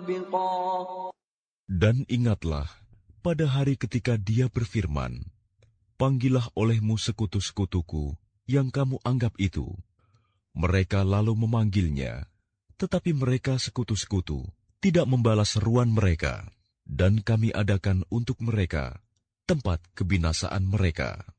Dan ingatlah pada hari ketika Dia berfirman, "Panggillah olehmu sekutu-sekutuku yang kamu anggap itu." Mereka lalu memanggilnya, tetapi mereka sekutu-sekutu tidak membalas seruan mereka, dan kami adakan untuk mereka tempat kebinasaan mereka.